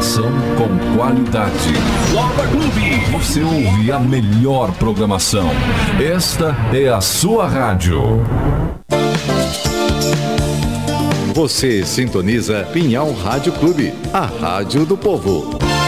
Informação com qualidade. Copa Clube. Você ouve a melhor programação. Esta é a sua rádio. Você sintoniza Pinhal Rádio Clube, a rádio do povo.